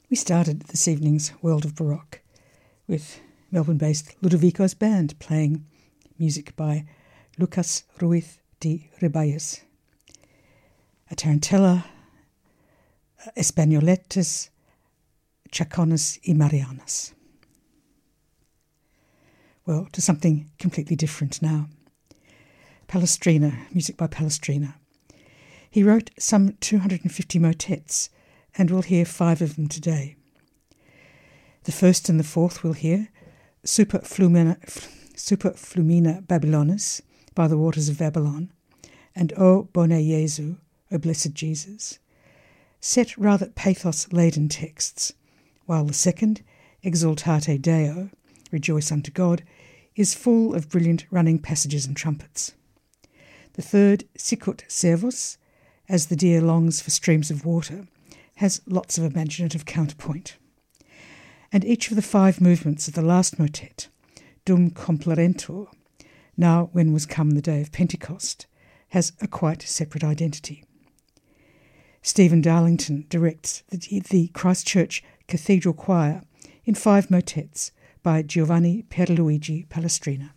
We started this evening's World of Baroque with Melbourne-based Ludovico's band playing music by Lucas Ruiz de Ribayes, a tarantella, Españoletes, Chacones y Marianas. Well, to something completely different now. Palestrina, music by Palestrina. He wrote some 250 motets, and we'll hear 5 of them today. The first and the fourth we'll hear, Super Flumina Babylonis, by the waters of Babylon, and O Bone Jesu, O Blessed Jesus, set rather pathos-laden texts, while the second, Exultate Deo, Rejoice unto God, is full of brilliant running passages and trumpets. The third, Sicut Servus, As the Deer Longs for Streams of Water, has lots of imaginative counterpoint. And each of the 5 movements of the last motet, Dum Complerentur, Now When Was Come the Day of Pentecost, has a quite separate identity. Stephen Darlington directs the Christchurch Cathedral Choir in 5 motets by Giovanni Pierluigi Palestrina.